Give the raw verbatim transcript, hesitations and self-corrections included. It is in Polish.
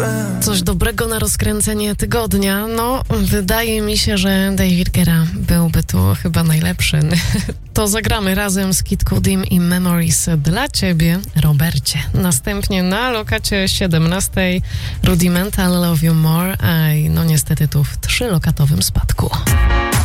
Coś dobrego na rozkręcenie tygodnia. No, wydaje mi się, że David Guetta byłby tu chyba najlepszy. To zagramy razem z Kid Kudim i Memories dla ciebie, Robercie. Następnie na lokacie siedemnastej Rudimental Love You More, a no niestety tu w trzylokatowym spadku.